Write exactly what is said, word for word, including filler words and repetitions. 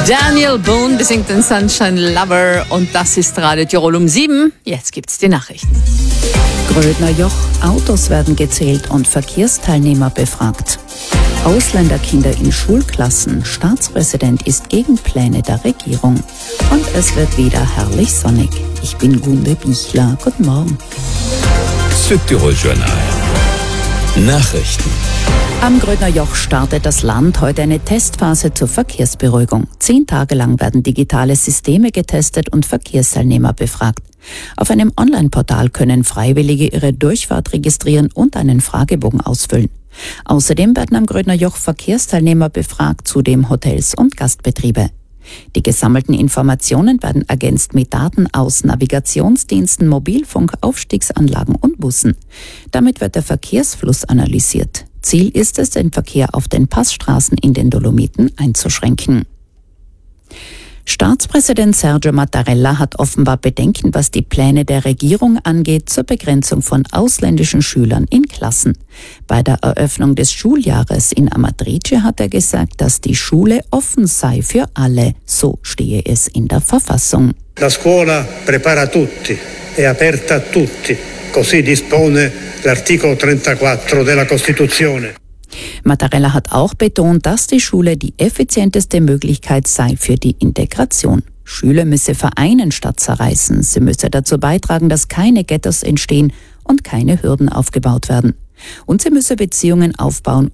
Daniel Boone besingt den Sunshine Lover und das ist Radio Tirol um sieben. Jetzt gibt's die Nachrichten. Grödner Joch, Autos werden gezählt und Verkehrsteilnehmer befragt. Ausländerkinder in Schulklassen, Staatspräsident ist gegen Pläne der Regierung. Und es wird wieder herrlich sonnig. Ich bin Gunde Bichler. Guten Morgen. Südtirol Journal. Nachrichten. Am Grödner Joch startet das Land heute eine Testphase zur Verkehrsberuhigung. Zehn Tage lang werden digitale Systeme getestet und Verkehrsteilnehmer befragt. Auf einem Online-Portal können Freiwillige ihre Durchfahrt registrieren und einen Fragebogen ausfüllen. Außerdem werden am Grödner Joch Verkehrsteilnehmer befragt, zudem Hotels und Gastbetriebe. Die gesammelten Informationen werden ergänzt mit Daten aus Navigationsdiensten, Mobilfunk, Aufstiegsanlagen und Bussen. Damit wird der Verkehrsfluss analysiert. Ziel ist es, den Verkehr auf den Passstraßen in den Dolomiten einzuschränken. Staatspräsident Sergio Mattarella hat offenbar Bedenken, was die Pläne der Regierung angeht zur Begrenzung von ausländischen Schülern in Klassen. Bei der Eröffnung des Schuljahres in Amatrice hat er gesagt, dass die Schule offen sei für alle. So stehe es in der Verfassung. La scuola prepara tutti, è aperta a tutti, così dispone l'articolo trentaquattro della Costituzione. Mattarella hat auch betont, dass die Schule die effizienteste Möglichkeit sei für die Integration. Schüler müsse vereinen statt zerreißen. Sie müsse dazu beitragen, dass keine Ghettos entstehen und keine Hürden aufgebaut werden. Und sie müsse Beziehungen aufbauen